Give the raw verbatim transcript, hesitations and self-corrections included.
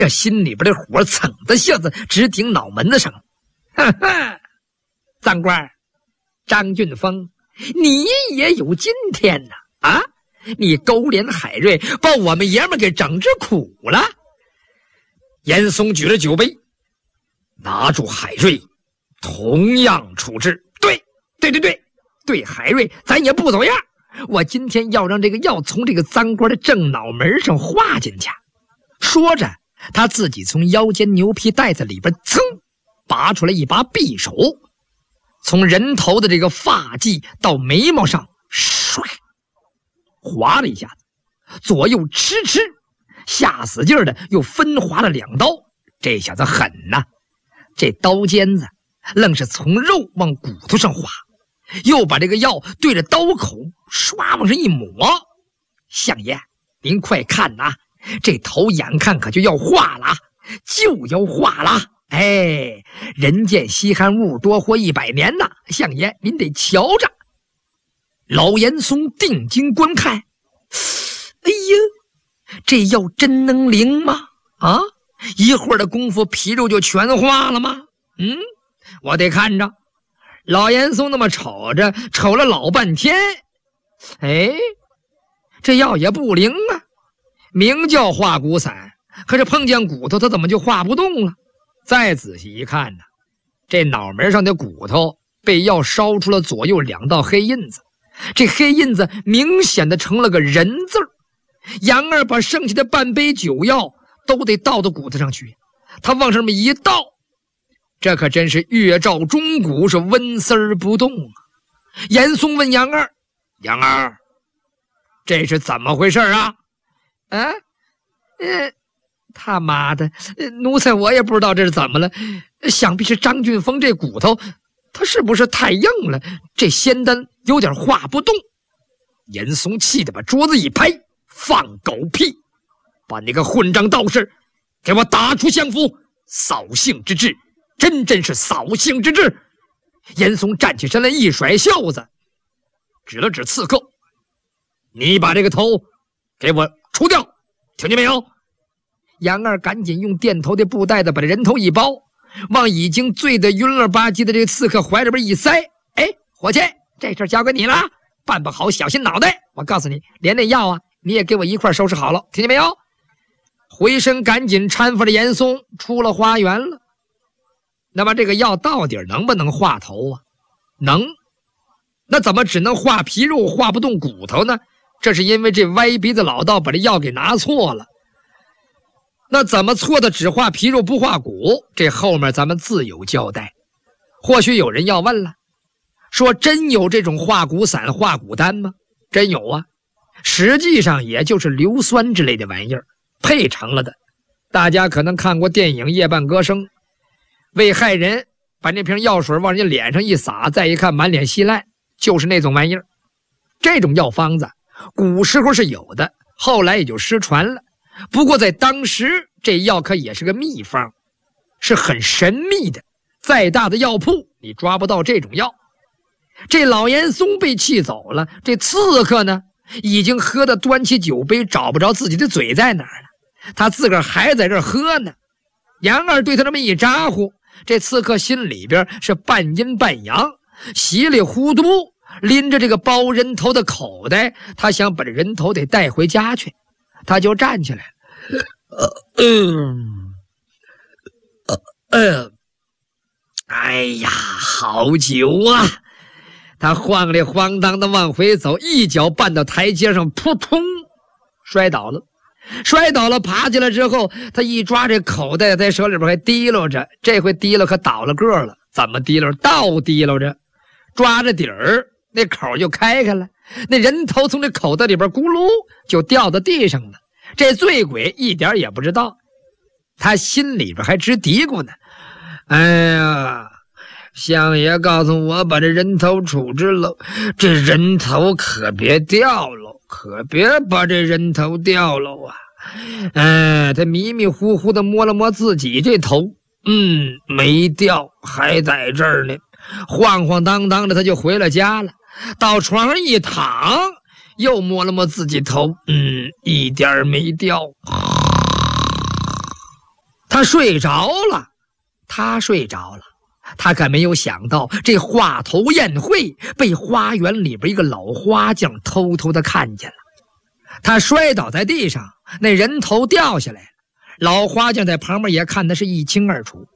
这心里边的火蹭的下子直顶脑门子上。哈哈，长官张俊峰，你也有今天呐！啊，你勾连海瑞，把我们爷们给整治苦了。严嵩举着酒杯，拿住海瑞，同样处置。对，对对对，对海瑞，咱也不走样。我今天要让这个药从这个脏官的正脑门上划进去。说着，他自己从腰间牛皮袋子里边噌拔出来一把匕首，从人头的这个发髻到眉毛上唰划了一下子，左右吃吃，下死劲儿的又分划了两刀。这小子狠呐，这刀尖子愣是从肉往骨头上划，又把这个药对着刀口刷往上一抹。相爷，您快看呐，这头眼看可就要化了，就要化了。哎，人见稀罕物，多活一百年呐！相爷，您得瞧着。老严嵩定睛观看，哎呀，这药真能灵吗？啊，一会儿的功夫，皮肉就全化了吗？嗯，我得看着。老严嵩那么瞅着，瞅了老半天，哎，这药也不灵啊，名叫化骨散，可是碰见骨头，它怎么就化不动了？再仔细一看呢，这脑门上的骨头被药烧出了左右两道黑印子，这黑印子明显的成了个人字儿。杨二把剩下的半杯酒药都得倒到骨头上去，他往上面一倒，这可真是月照中骨，是温丝儿不动啊。严嵩问杨二：“杨二，这是怎么回事啊？”啊，呃。他妈的，奴才我也不知道这是怎么了，想必是张俊峰这骨头他是不是太硬了，这仙丹有点化不动。严嵩气得把桌子一拍，放狗屁，把那个混账道士给我打出相府，扫兴之至，真真是扫兴之至。严嵩站起身来，一甩袖子，指了指刺客：“你把这个头给我除掉，听见没有？”杨二赶紧用垫头的布袋子把这人头一包，往已经醉得晕了吧唧的这个刺客怀里边一塞。哎，伙计，这事交给你了，办不好小心脑袋。我告诉你，连那药啊你也给我一块收拾好了，听见没有？回身赶紧搀扶着严嵩出了花园了。那么这个药到底能不能化头啊？能。那怎么只能化皮肉化不动骨头呢？这是因为这歪鼻子老道把这药给拿错了。那怎么错的只化皮肉不化骨？这后面咱们自有交代。或许有人要问了，说真有这种化骨散化骨丹吗？真有啊，实际上也就是硫酸之类的玩意儿配成了的。大家可能看过电影《夜半歌声》，为害人把那瓶药水往人家脸上一撒，再一看满脸稀烂，就是那种玩意儿。这种药方子古时候是有的，后来也就失传了。不过在当时，这药可也是个秘方，是很神秘的，再大的药铺你抓不到这种药。这老严嵩被气走了，这刺客呢已经喝得端起酒杯，找不着自己的嘴在哪儿了，他自个儿还在这儿喝呢。杨二对他这么一咋呼，这刺客心里边是半阴半阳，稀里糊涂拎着这个包人头的口袋，他想把这人头得带回家去。他就站起来了，呃嗯呃呃，哎呀，好酒啊！他晃里晃荡的往回走，一脚绊到台阶上，扑通摔倒了。摔倒了，爬起来之后，他一抓这口袋，在手里边还提溜着，这回提溜可倒了个了。怎么提溜？倒提溜着，抓着底儿，那口就开开了。那人头从这口袋里边咕噜就掉到地上了。这醉鬼一点也不知道，他心里边还直嘀咕呢：哎呀，相爷告诉我把这人头处置了，这人头可别掉了，可别把这人头掉了啊！哎，他迷迷糊糊的摸了摸自己这头，嗯，没掉，还在这儿呢。晃晃荡荡的他就回了家了，到床上一躺，又摸了摸自己头，嗯，一点没掉。 他睡着了，他睡着了，他可没有想到这话头宴会被花园里边一个老花匠偷偷的看见了。他摔倒在地上，那人头掉下来了，老花匠在旁边也看得是一清二楚。